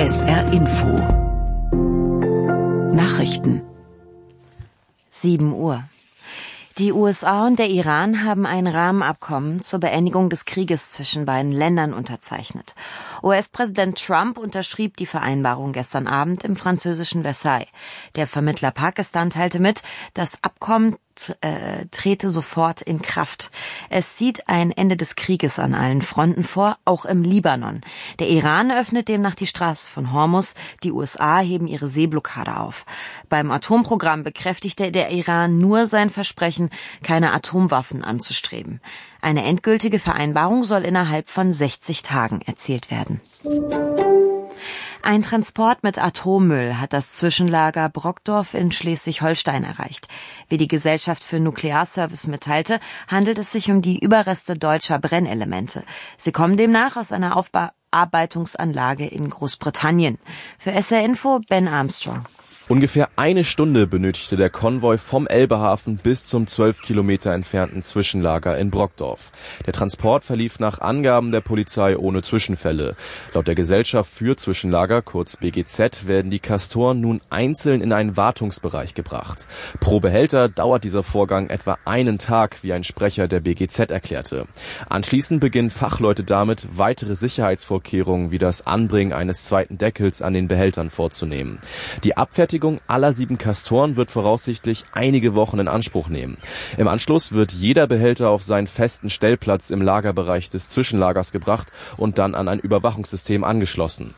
SR Info Nachrichten 7 Uhr. Die USA und der Iran haben ein Rahmenabkommen zur Beendigung des Krieges zwischen beiden Ländern unterzeichnet. US-Präsident Trump unterschrieb die Vereinbarung gestern Abend im französischen Versailles. Der Vermittler Pakistan teilte mit, das Abkommen trete sofort in Kraft. Es sieht ein Ende des Krieges an allen Fronten vor, auch im Libanon. Der Iran öffnet demnach die Straße von Hormuz, die USA heben ihre Seeblockade auf. Beim Atomprogramm bekräftigte der Iran nur sein Versprechen, keine Atomwaffen anzustreben. Eine endgültige Vereinbarung soll innerhalb von 60 Tagen erzielt werden. Ein Transport mit Atommüll hat das Zwischenlager Brockdorf in Schleswig-Holstein erreicht. Wie die Gesellschaft für Nuklearservice mitteilte, handelt es sich um die Überreste deutscher Brennelemente. Sie kommen demnach aus einer Aufbearbeitungsanlage in Großbritannien. Für SR Info Ben Armstrong. Ungefähr eine Stunde benötigte der Konvoi vom Elbehafen bis zum 12 Kilometer entfernten Zwischenlager in Brockdorf. Der Transport verlief nach Angaben der Polizei ohne Zwischenfälle. Laut der Gesellschaft für Zwischenlager, kurz BGZ, werden die Castoren nun einzeln in einen Wartungsbereich gebracht. Pro Behälter dauert dieser Vorgang etwa einen Tag, wie ein Sprecher der BGZ erklärte. Anschließend beginnen Fachleute damit, weitere Sicherheitsvorkehrungen wie das Anbringen eines zweiten Deckels an den Behältern vorzunehmen. Die Abfertigung aller 7 Castoren wird voraussichtlich einige Wochen in Anspruch nehmen. Im Anschluss wird jeder Behälter auf seinen festen Stellplatz im Lagerbereich des Zwischenlagers gebracht und dann an ein Überwachungssystem angeschlossen.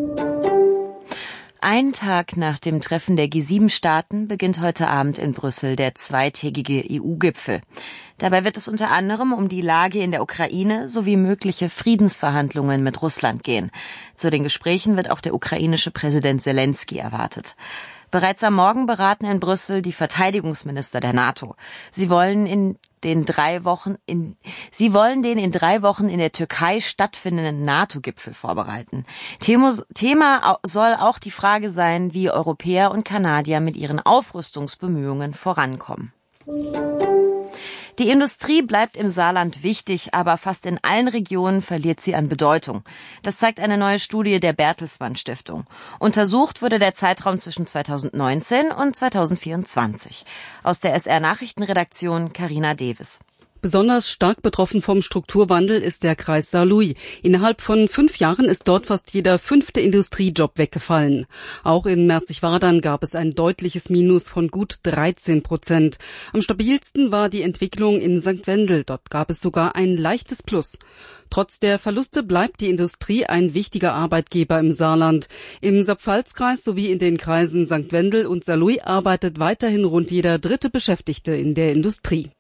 Einen Tag nach dem Treffen der G7-Staaten beginnt heute Abend in Brüssel der zweitägige EU-Gipfel. Dabei wird es unter anderem um die Lage in der Ukraine sowie mögliche Friedensverhandlungen mit Russland gehen. Zu den Gesprächen wird auch der ukrainische Präsident Selenskyj erwartet. Bereits am Morgen beraten in Brüssel die Verteidigungsminister der NATO. Sie wollen den in 3 Wochen in der Türkei stattfindenden NATO-Gipfel vorbereiten. Thema soll auch die Frage sein, wie Europäer und Kanadier mit ihren Aufrüstungsbemühungen vorankommen. Die Industrie bleibt im Saarland wichtig, aber fast in allen Regionen verliert sie an Bedeutung. Das zeigt eine neue Studie der Bertelsmann Stiftung. Untersucht wurde der Zeitraum zwischen 2019 und 2024. Aus der SR Nachrichtenredaktion Carina Deves. Besonders stark betroffen vom Strukturwandel ist der Kreis Saarlouis. Innerhalb von 5 Jahren ist dort fast jeder 5. Industriejob weggefallen. Auch in Merzig-Wadern gab es ein deutliches Minus von gut 13%. Am stabilsten war die Entwicklung in St. Wendel. Dort gab es sogar ein leichtes Plus. Trotz der Verluste bleibt die Industrie ein wichtiger Arbeitgeber im Saarland. Im Saarpfalz-Kreis sowie in den Kreisen St. Wendel und Saarlouis arbeitet weiterhin rund jeder 3. Beschäftigte in der Industrie.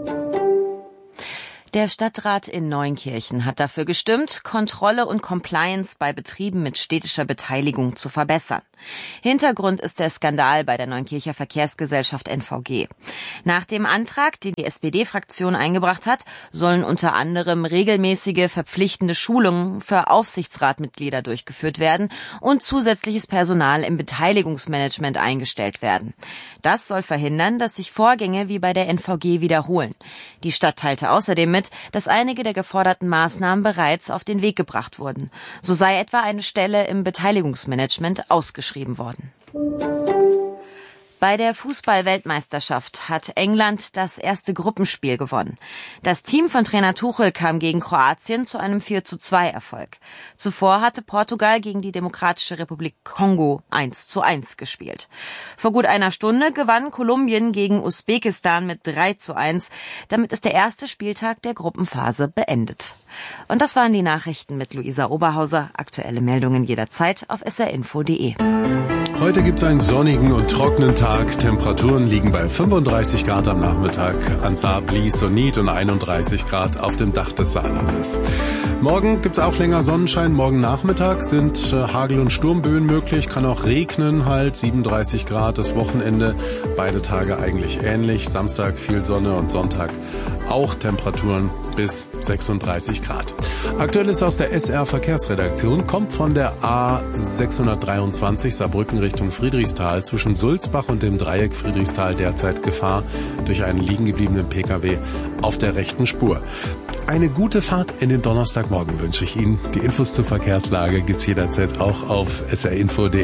Der Stadtrat in Neunkirchen hat dafür gestimmt, Kontrolle und Compliance bei Betrieben mit städtischer Beteiligung zu verbessern. Hintergrund ist der Skandal bei der Neunkircher Verkehrsgesellschaft NVG. Nach dem Antrag, den die SPD-Fraktion eingebracht hat, sollen unter anderem regelmäßige verpflichtende Schulungen für Aufsichtsratmitglieder durchgeführt werden und zusätzliches Personal im Beteiligungsmanagement eingestellt werden. Das soll verhindern, dass sich Vorgänge wie bei der NVG wiederholen. Die Stadt teilte außerdem mit, dass einige der geforderten Maßnahmen bereits auf den Weg gebracht wurden. So sei etwa eine Stelle im Beteiligungsmanagement ausgeschrieben worden. Bei der Fußball-Weltmeisterschaft hat England das erste Gruppenspiel gewonnen. Das Team von Trainer Tuchel kam gegen Kroatien zu einem 4:2-Erfolg. Zuvor hatte Portugal gegen die Demokratische Republik Kongo 1:1 gespielt. Vor gut einer Stunde gewann Kolumbien gegen Usbekistan mit 3:1. Damit ist der erste Spieltag der Gruppenphase beendet. Und das waren die Nachrichten mit Luisa Oberhauser. Aktuelle Meldungen jederzeit auf srinfo.de. Heute gibt es einen sonnigen und trockenen Tag. Temperaturen liegen bei 35 Grad am Nachmittag. An Saar, Blies, Sonit und 31 Grad auf dem Dach des Saarlandes. Morgen gibt es auch länger Sonnenschein. Morgen Nachmittag sind Hagel- und Sturmböen möglich. Kann auch regnen, 37 Grad. Das Wochenende, beide Tage eigentlich ähnlich. Samstag viel Sonne und Sonntag auch Temperaturen bis 36 21 Grad. Aktuelles aus der SR Verkehrsredaktion kommt von der A623 Saarbrücken Richtung Friedrichsthal. Zwischen Sulzbach und dem Dreieck Friedrichsthal derzeit Gefahr durch einen liegengebliebenen Pkw auf der rechten Spur. Eine gute Fahrt in den Donnerstagmorgen wünsche ich Ihnen. Die Infos zur Verkehrslage gibt's jederzeit auch auf srinfo.de.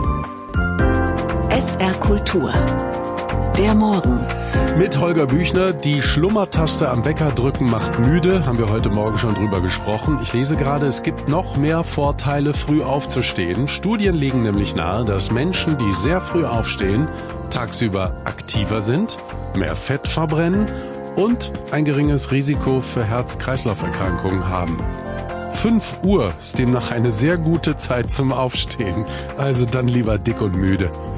SR Kultur. Der Morgen. Mit Holger Büchner, die Schlummertaste am Wecker drücken macht müde, haben wir heute Morgen schon drüber gesprochen. Ich lese gerade, es gibt noch mehr Vorteile, früh aufzustehen. Studien legen nämlich nahe, dass Menschen, die sehr früh aufstehen, tagsüber aktiver sind, mehr Fett verbrennen und ein geringes Risiko für Herz-Kreislauf-Erkrankungen haben. 5 Uhr ist demnach eine sehr gute Zeit zum Aufstehen, also dann lieber dick und müde.